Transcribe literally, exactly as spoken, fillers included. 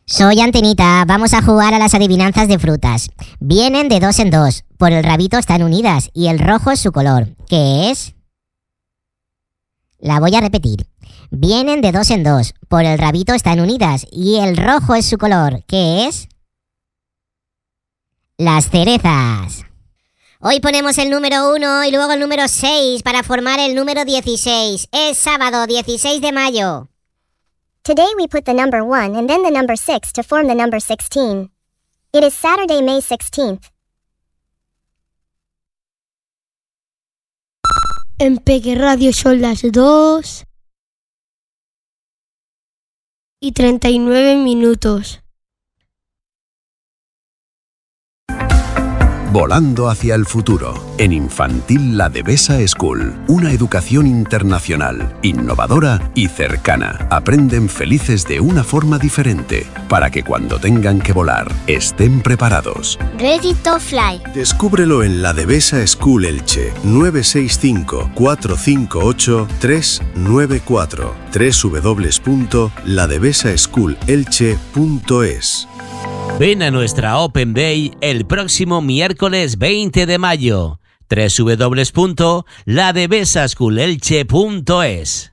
Soy Antenita, vamos a jugar a las adivinanzas de frutas. Vienen de dos en dos, por el rabito están unidas y el rojo es su color. ¿Qué es? La voy a repetir. Vienen de dos en dos, por el rabito están unidas y el rojo es su color. ¿Qué es? Las cerezas. Hoy ponemos el número uno y luego el número seis para formar el número dieciséis. Es sábado dieciséis de mayo. Today we put the number one and then the number six to form the number sixteen. It is Saturday, May sixteenth. En Peque Radio son las dos y treinta y nueve minutos. Volando hacia el futuro. En Infantil La Devesa School. Una educación internacional, innovadora y cercana. Aprenden felices de una forma diferente, para que cuando tengan que volar, estén preparados. Ready to fly. Descúbrelo en La Devesa School Elche. nueve seis cinco, cuatro cinco ocho, tres nueve cuatro. doble u doble u doble u punto la devesa school elche punto es. Ven a nuestra Open Day el próximo miércoles veinte de mayo. doble u doble u doble u punto la devesa school elche punto es.